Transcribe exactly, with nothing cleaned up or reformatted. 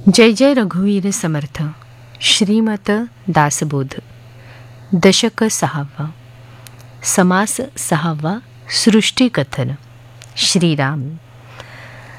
जय जय रघुवीर समर्थ. श्रीमत दासबोध. दशक सहावा. समास सहावा. सृष्टिकथन. श्रीराम.